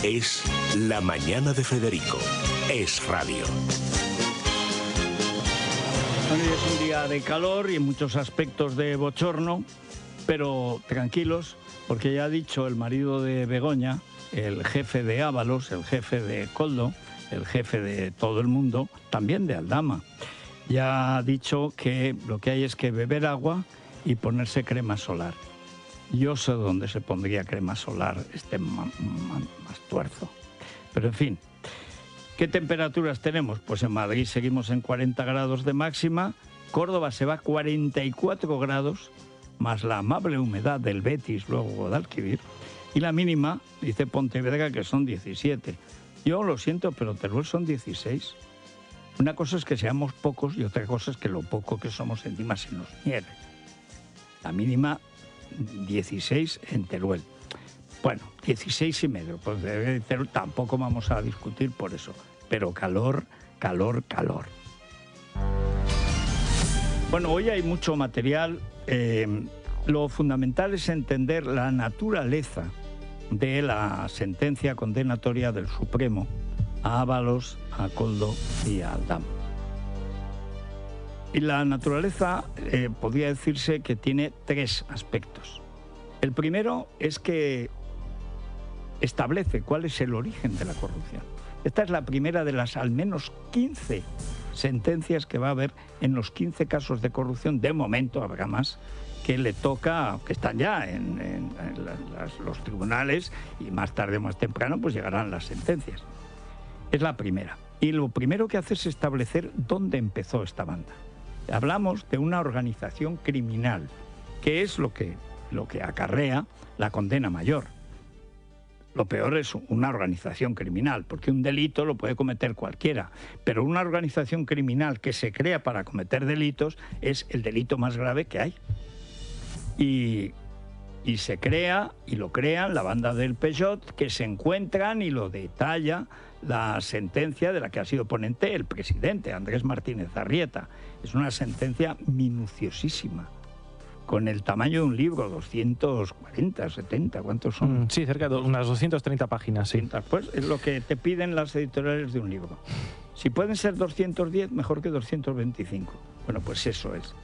Es La Mañana de Federico. Es radio. Hoy es un día de calor y en muchos aspectos de bochorno, pero tranquilos, porque ya ha dicho el marido de Begoña, el jefe de Ábalos, el jefe de Koldo, el jefe de todo el mundo, también de Aldama. Ya ha dicho que lo que hay es que beber agua y ponerse crema solar. Yo sé dónde se pondría crema solar más tuerzo. Pero en fin, ¿qué temperaturas tenemos? Pues en Madrid seguimos en 40 grados de máxima, Córdoba se va a 44 grados, más la amable humedad del Betis, luego Guadalquivir, y la mínima, dice Pontevedra, que son 17. Yo lo siento, pero Teruel son 16. Una cosa es que seamos pocos y otra cosa es que lo poco que somos encima se nos nieve. La mínima 16 en Teruel. Bueno, 16 y medio, pues de Teruel tampoco vamos a discutir por eso. Pero calor, calor, calor. Bueno, hoy hay mucho material. Lo fundamental es entender la naturaleza de la sentencia condenatoria del Supremo a Ábalos, a Koldo y a Aldama. Y la naturaleza podría decirse que tiene tres aspectos. El primero es que establece cuál es el origen de la corrupción. Esta es la primera de las al menos 15 sentencias que va a haber en los 15 casos de corrupción. De momento habrá más que le toca, que están ya en los tribunales, y más tarde o más temprano pues llegarán las sentencias. Es la primera. Y lo primero que hace es establecer dónde empezó esta banda. Hablamos de una organización criminal, que es lo que acarrea la condena mayor. Lo peor es una organización criminal, porque un delito lo puede cometer cualquiera, pero una organización criminal que se crea para cometer delitos es el delito más grave que hay. Y se crea, y lo crean, la banda del Peugeot, que se encuentran, y lo detalla la sentencia de la que ha sido ponente el presidente, Andrés Martínez Arrieta. Es una sentencia minuciosísima, con el tamaño de un libro, 240, 70, ¿cuántos son? Sí, cerca de unas 230 páginas, sí. Pues es lo que te piden las editoriales de un libro. Si pueden ser 210, mejor que 225. Bueno, pues eso es.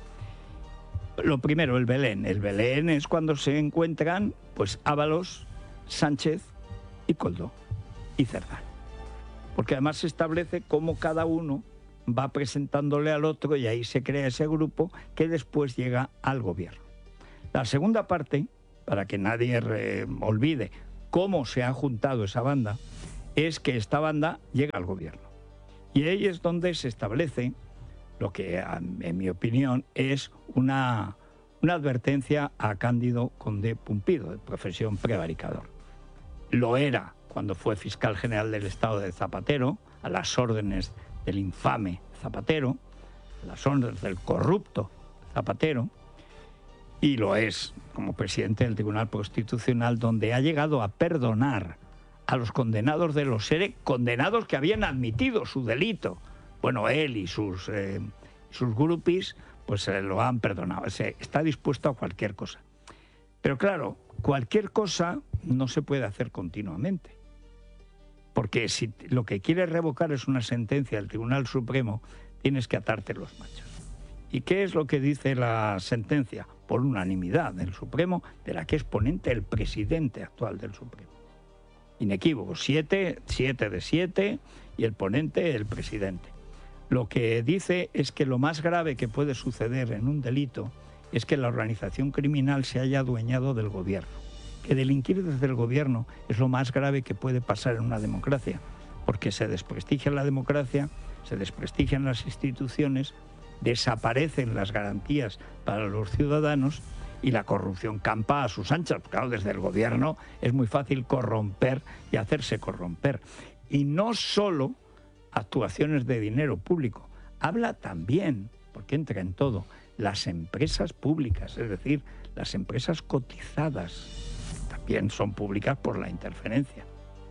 Lo primero, el Belén. El Belén es cuando se encuentran pues Ábalos, Sánchez y Koldo y Cerdán. Porque además se establece cómo cada uno va presentándole al otro y ahí se crea ese grupo que después llega al gobierno. La segunda parte, para que nadie olvide cómo se ha juntado esa banda, es que esta banda llega al gobierno. Y ahí es donde se establece lo que, en mi opinión, es una advertencia a Cándido Conde Pumpido, de profesión prevaricador. Lo era cuando fue fiscal general del Estado de Zapatero, a las órdenes del infame Zapatero, a las órdenes del corrupto Zapatero, y lo es como presidente del Tribunal Constitucional, donde ha llegado a perdonar a los condenados de los ERE, condenados que habían admitido su delito. Bueno, él y sus grupis pues lo han perdonado. Está dispuesto a cualquier cosa. Pero claro, cualquier cosa no se puede hacer continuamente. Porque si lo que quieres revocar es una sentencia del Tribunal Supremo, tienes que atarte los machos. ¿Y qué es lo que dice la sentencia? Por unanimidad del Supremo, de la que es ponente el presidente actual del Supremo. Inequívoco, 7 de 7, y el ponente el presidente. Lo que dice es que lo más grave que puede suceder en un delito es que la organización criminal se haya adueñado del gobierno. Que delinquir desde el gobierno es lo más grave que puede pasar en una democracia, porque se desprestigia la democracia, se desprestigian las instituciones, desaparecen las garantías para los ciudadanos y la corrupción campa a sus anchas. Claro, desde el gobierno es muy fácil corromper y hacerse corromper. Y no solo actuaciones de dinero público, habla también, porque entra en todo, las empresas públicas, es decir, las empresas cotizadas, también son públicas por la interferencia.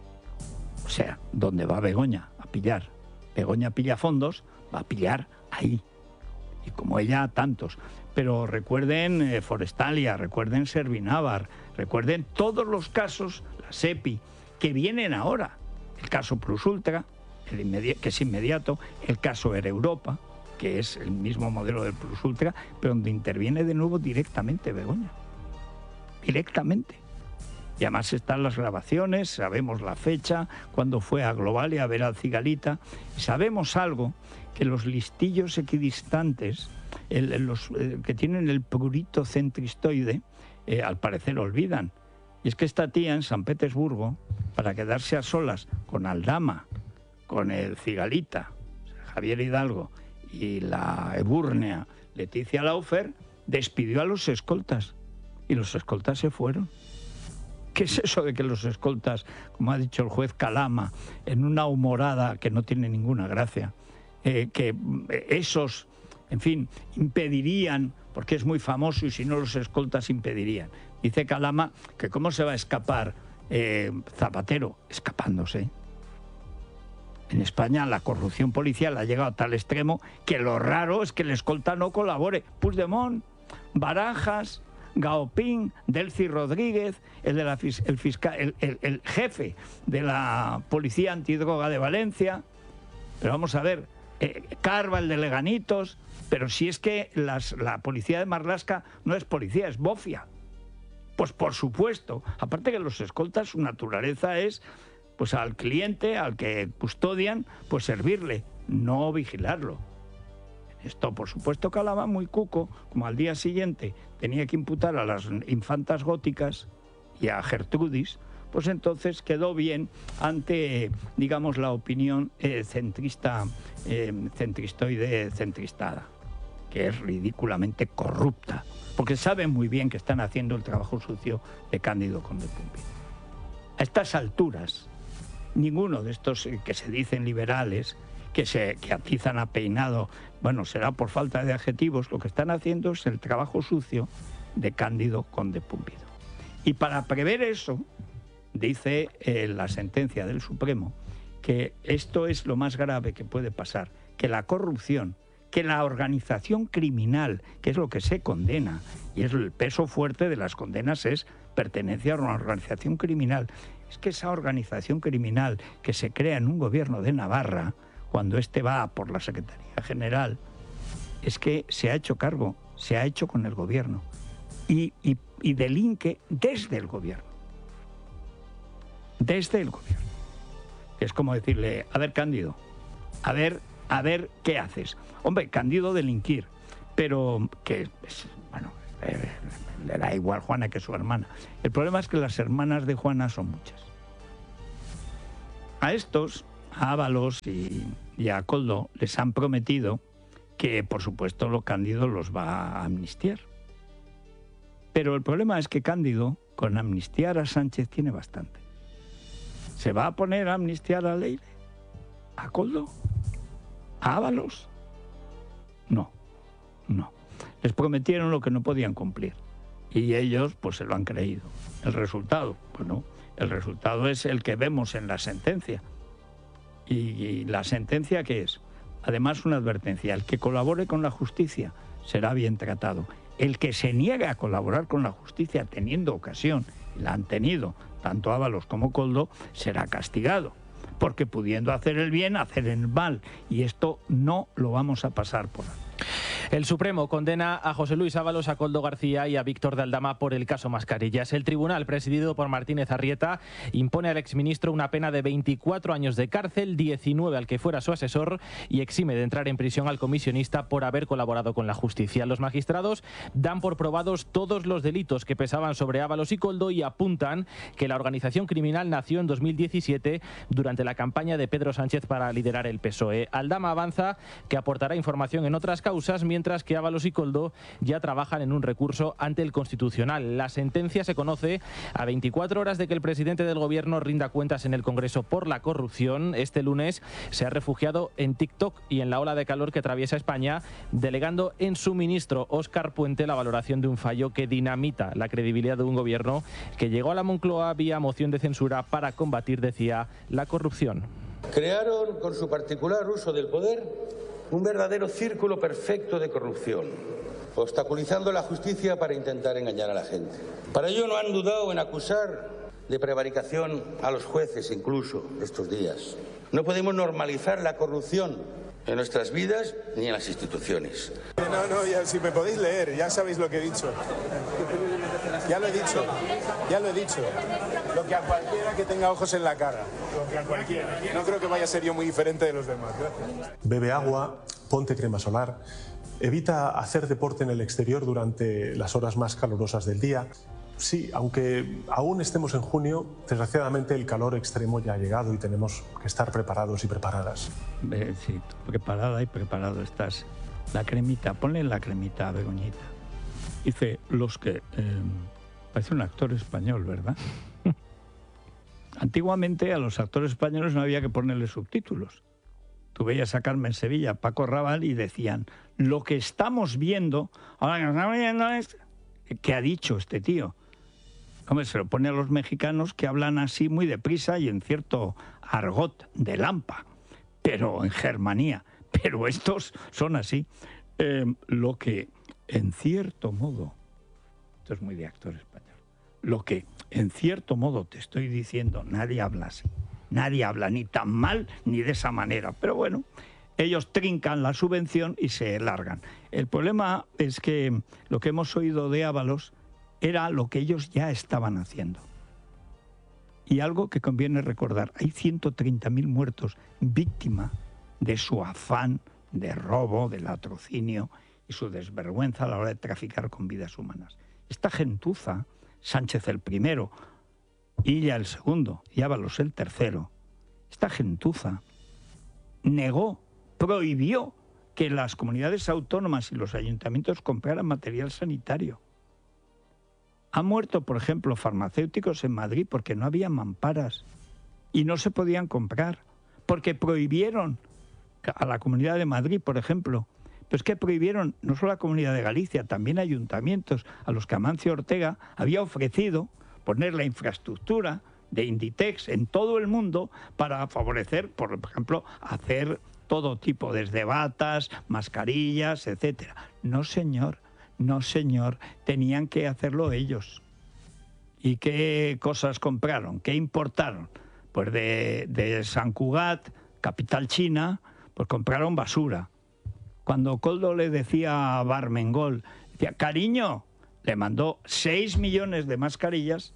O sea, ¿dónde va Begoña a pillar? Begoña pilla fondos, va a pillar ahí. Y como ella, tantos. Pero recuerden Forestalia, recuerden Servinávar, recuerden todos los casos, la SEPI, que vienen ahora. El caso Plus Ultra, que es inmediato, el caso Air Europa, que es el mismo modelo del Plus Ultra, pero donde interviene de nuevo directamente Begoña. Directamente. Y además están las grabaciones, sabemos la fecha, cuando fue a Globalia a ver al Cigalita, y sabemos algo, que los listillos equidistantes, los que tienen el prurito centristoide, al parecer olvidan. Y es que esta tía en San Petersburgo, para quedarse a solas con Aldama, con el Cigalita, Javier Hidalgo, y la ebúrnea Leticia Laufer, despidió a los escoltas. Y los escoltas se fueron. ¿Qué es eso de que los escoltas, como ha dicho el juez Calama, en una humorada que no tiene ninguna gracia, que esos, en fin, impedirían, porque es muy famoso y si no los escoltas impedirían? Dice Calama que cómo se va a escapar Zapatero, escapándose. En España la corrupción policial ha llegado a tal extremo que lo raro es que el escolta no colabore. Puigdemont, Barajas, Gaopín, Delcy Rodríguez, el jefe de la Policía Antidroga de Valencia, pero vamos a ver, Carva, el de Leganitos, pero si es que la policía de Marlaska no es policía, es bofia. Pues por supuesto, aparte que los escoltas, su naturaleza es, pues al cliente, al que custodian, pues servirle, no vigilarlo. Esto, por supuesto, Calama muy cuco, como al día siguiente tenía que imputar a las infantas góticas y a Gertrudis, pues entonces quedó bien ante, digamos, la opinión centristada, que es ridículamente corrupta, porque saben muy bien que están haciendo el trabajo sucio de Cándido Conde Pumpido. A estas alturas, ninguno de estos que se dicen liberales, que atizan a peinado, bueno, será por falta de adjetivos, lo que están haciendo es el trabajo sucio de Cándido Conde Pumpido. Y para prever eso, dice la sentencia del Supremo, que esto es lo más grave que puede pasar, que la corrupción, que la organización criminal, que es lo que se condena, y es el peso fuerte de las condenas, es pertenencia a una organización criminal. Es que esa organización criminal que se crea en un gobierno de Navarra, cuando este va por la Secretaría General, es que se ha hecho cargo, se ha hecho con el gobierno y delinque desde el gobierno. Desde el gobierno. Es como decirle, a ver, Cándido, a ver qué haces. Hombre, Cándido delinquir, pero que, bueno, le da igual Juana que su hermana. El problema es que las hermanas de Juana son muchas. A estos, a Ábalos y a Koldo, les han prometido que, por supuesto, Cándido los va a amnistiar. Pero el problema es que Cándido, con amnistiar a Sánchez, tiene bastante. ¿Se va a poner a amnistiar a Leire? ¿A Koldo? ¿A Ábalos? No. Les prometieron lo que no podían cumplir. Y ellos, pues, se lo han creído. ¿El resultado? Pues no. El resultado es el que vemos en la sentencia. ¿Y la sentencia qué es? Además, una advertencia. El que colabore con la justicia será bien tratado. El que se niegue a colaborar con la justicia teniendo ocasión, y la han tenido, tanto Ábalos como Koldo, será castigado. Porque pudiendo hacer el bien, hacer el mal. Y esto no lo vamos a pasar por alto. El Supremo condena a José Luis Ábalos, a Koldo García y a Víctor de Aldama por el caso Mascarillas. El tribunal, presidido por Martínez Arrieta, impone al exministro una pena de 24 años de cárcel, 19 al que fuera su asesor, y exime de entrar en prisión al comisionista por haber colaborado con la justicia. Los magistrados dan por probados todos los delitos que pesaban sobre Ábalos y Koldo y apuntan que la organización criminal nació en 2017 durante la campaña de Pedro Sánchez para liderar el PSOE. Aldama avanza que aportará información en otras causas, mientras que Ábalos y Koldo ya trabajan en un recurso ante el Constitucional. La sentencia se conoce a 24 horas de que el presidente del Gobierno rinda cuentas en el Congreso por la corrupción. Este lunes se ha refugiado en TikTok y en la ola de calor que atraviesa España, delegando en su ministro Óscar Puente la valoración de un fallo que dinamita la credibilidad de un gobierno que llegó a la Moncloa vía moción de censura para combatir, decía, la corrupción. Crearon, con su particular uso del poder, un verdadero círculo perfecto de corrupción, obstaculizando la justicia para intentar engañar a la gente. Para ello no han dudado en acusar de prevaricación a los jueces incluso estos días. No podemos normalizar la corrupción en nuestras vidas ni en las instituciones. No, ya, si me podéis leer, ya sabéis lo que he dicho. Ya lo he dicho. Lo que a cualquiera que tenga ojos en la cara. Lo que a cualquiera. No creo que vaya a ser yo muy diferente de los demás. Gracias. Bebe agua, ponte crema solar, evita hacer deporte en el exterior durante las horas más calurosas del día. Sí, aunque aún estemos en junio, desgraciadamente el calor extremo ya ha llegado y tenemos que estar preparados y preparadas. Sí, preparada y preparado estás. La cremita, ponle la cremita a Begoñita. Dice, los que... parece un actor español, ¿verdad? Antiguamente a los actores españoles no había que ponerle subtítulos. Tú veías a Carmen Sevilla, Paco Rabanne y decían, lo que estamos viendo, ahora que estamos viendo es... ¿Qué ha dicho este tío? Hombre, se lo pone a los mexicanos que hablan así muy deprisa y en cierto argot de lampa, pero en Germanía. Pero estos son así. Lo que, en cierto modo, esto es muy de actor español, lo que, en cierto modo, te estoy diciendo, nadie habla así. Nadie habla ni tan mal ni de esa manera. Pero bueno, ellos trincan la subvención y se largan. El problema es que lo que hemos oído de Ábalos era lo que ellos ya estaban haciendo. Y algo que conviene recordar, hay 130.000 muertos víctima de su afán de robo, de latrocinio y su desvergüenza a la hora de traficar con vidas humanas. Esta gentuza, Sánchez el primero, Illa el segundo y Ábalos el tercero, esta gentuza negó, prohibió que las comunidades autónomas y los ayuntamientos compraran material sanitario. Han muerto, por ejemplo, farmacéuticos en Madrid porque no había mamparas y no se podían comprar, porque prohibieron a la Comunidad de Madrid, por ejemplo. Pero es que prohibieron no solo a la Comunidad de Galicia, también ayuntamientos a los que Amancio Ortega había ofrecido poner la infraestructura de Inditex en todo el mundo para favorecer, por ejemplo, hacer todo tipo, desde batas, mascarillas, etcétera. No, señor. No, señor, tenían que hacerlo ellos. ¿Y qué cosas compraron? ¿Qué importaron? Pues de Sant Cugat, capital china, pues compraron basura. Cuando Koldo le decía a Barmengol, decía, cariño, le mandó 6 millones de mascarillas,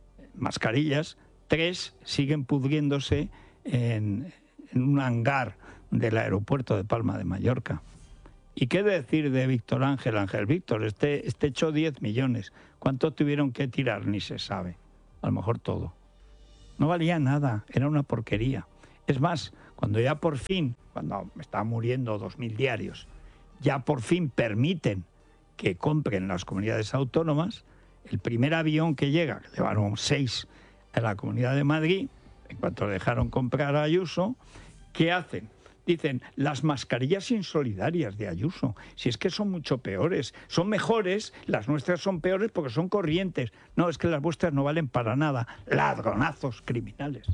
3 siguen pudriéndose en un hangar del aeropuerto de Palma de Mallorca. ¿Y qué decir de Víctor Ángel Víctor? Este echó 10 millones. ¿Cuánto tuvieron que tirar? Ni se sabe. A lo mejor todo. No valía nada, era una porquería. Es más, cuando ya por fin, cuando me estaban muriendo 2.000 diarios, ya por fin permiten que compren las comunidades autónomas, el primer avión que llega, que llevaron 6 a la Comunidad de Madrid, en cuanto dejaron comprar a Ayuso, ¿qué hacen? Dicen, las mascarillas insolidarias de Ayuso, si es que son mucho peores, son mejores, las nuestras son peores porque son corrientes. No, es que las vuestras no valen para nada. Ladronazos criminales.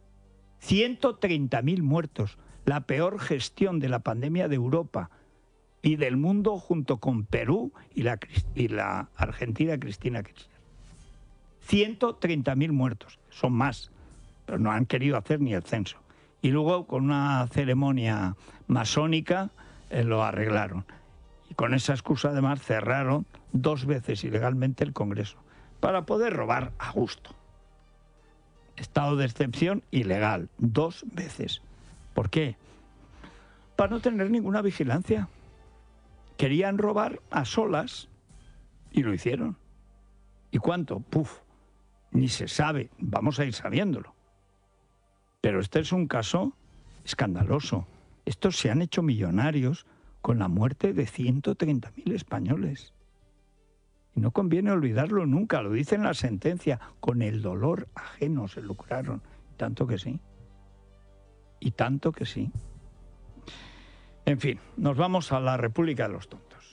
130.000 muertos, la peor gestión de la pandemia de Europa y del mundo junto con Perú y la Argentina Cristina Kirchner. 130.000 muertos, son más, pero no han querido hacer ni el censo. Y luego, con una ceremonia masónica, lo arreglaron. Y con esa excusa, además, cerraron 2 veces ilegalmente el Congreso, para poder robar a gusto. Estado de excepción ilegal, 2 veces. ¿Por qué? Para no tener ninguna vigilancia. Querían robar a solas y lo hicieron. ¿Y cuánto? Ni se sabe, vamos a ir sabiéndolo. Pero este es un caso escandaloso. Estos se han hecho millonarios con la muerte de 130.000 españoles. Y no conviene olvidarlo nunca, lo dice en la sentencia, con el dolor ajeno se lucraron. Tanto que sí. Y tanto que sí. En fin, nos vamos a la República de los Tontos.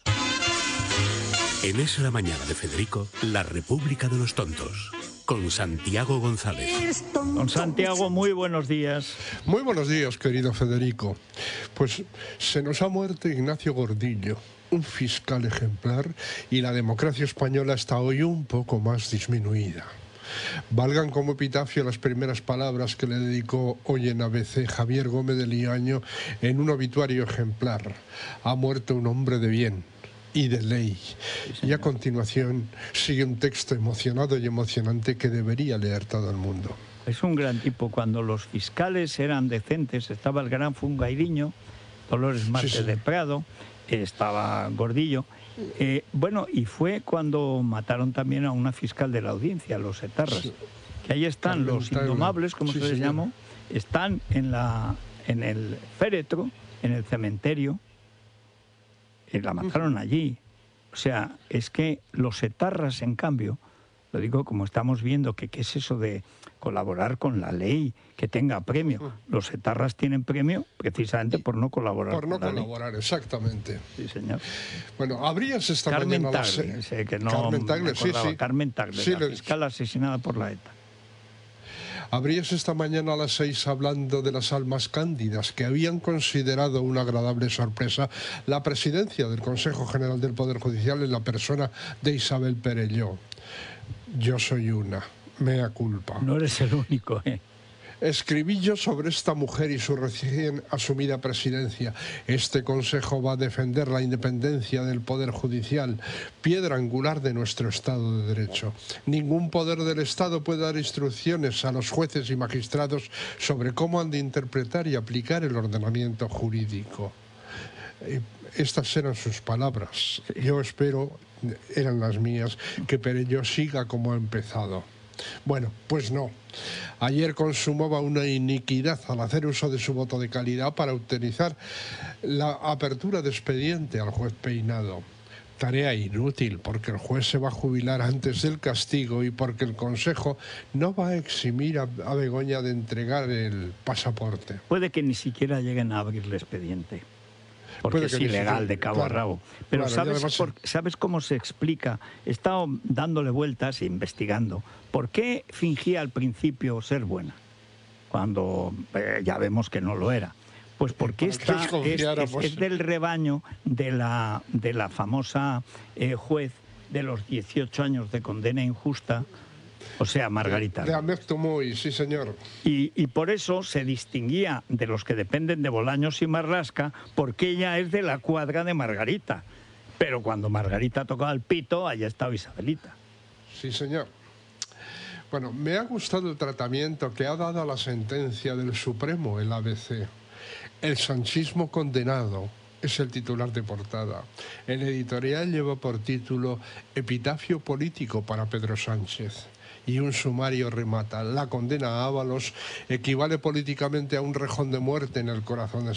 En Es la Mañana de Federico, la República de los Tontos. Con Santiago González. Don Santiago, muy buenos días. Muy buenos días, querido Federico. Pues se nos ha muerto Ignacio Gordillo, un fiscal ejemplar, y la democracia española está hoy un poco más disminuida. Valgan como epitafio las primeras palabras que le dedicó hoy en ABC Javier Gómez de Liaño en un obituario ejemplar. Ha muerto un hombre de bien y de ley. Y a continuación sigue un texto emocionado y emocionante que debería leer todo el mundo. Es un gran tipo. Cuando los fiscales eran decentes, estaba el gran Fungairiño, Dolores Márquez de Prado, estaba Gordillo. Bueno, y fue cuando mataron también a una fiscal de la audiencia, los etarras. Sí. Que ahí están los indomables, como se les llamó, están en el féretro, en el cementerio, y la mataron allí. O sea, es que los etarras, en cambio, lo digo como estamos viendo, que qué es eso de colaborar con la ley, que tenga premio. Los etarras tienen premio precisamente por no colaborar con la ley. Por no colaborar, exactamente. Sí, señor. Bueno, abrías esta Carmen mañana... Tagle, que no Carmen Tagle, sí. Carmen Tagle, sí, la fiscal asesinada por la ETA. Abrías esta mañana a las 6 hablando de las almas cándidas que habían considerado una agradable sorpresa la presidencia del Consejo General del Poder Judicial en la persona de Isabel Perelló. Yo soy una, mea culpa. No eres el único, ¿eh? Escribí yo sobre esta mujer y su recién asumida presidencia. Este Consejo va a defender la independencia del Poder Judicial, piedra angular de nuestro Estado de Derecho. Ningún poder del Estado puede dar instrucciones a los jueces y magistrados sobre cómo han de interpretar y aplicar el ordenamiento jurídico. Estas eran sus palabras. Yo espero, eran las mías, que Perelló siga como ha empezado. Bueno, pues no. Ayer consumaba una iniquidad al hacer uso de su voto de calidad para utilizar la apertura de expediente al juez Peinado. Tarea inútil, porque el juez se va a jubilar antes del castigo y porque el Consejo no va a eximir a Begoña de entregar el pasaporte. Puede que ni siquiera lleguen a abrir el expediente, porque es ilegal de cabo a rabo. Pero claro, ¿sabes cómo se explica? He estado dándole vueltas e investigando. ¿Por qué fingía al principio ser buena? Cuando ya vemos que no lo era. Pues porque es del rebaño de la famosa juez de los 18 años de condena injusta, o sea, Margarita. De Ahmed Toumoui, sí, señor. Y por eso se distinguía de los que dependen de Bolaños y Marlaska, porque ella es de la cuadra de Margarita. Pero cuando Margarita tocaba el pito, allá estaba Isabelita. Sí, señor. Bueno, me ha gustado el tratamiento que ha dado a la sentencia del Supremo, el ABC. El sanchismo condenado es el titular de portada. El editorial lleva por título Epitafio político para Pedro Sánchez. Y un sumario remata: la condena a Ábalos equivale políticamente a un rejón de muerte en el corazón de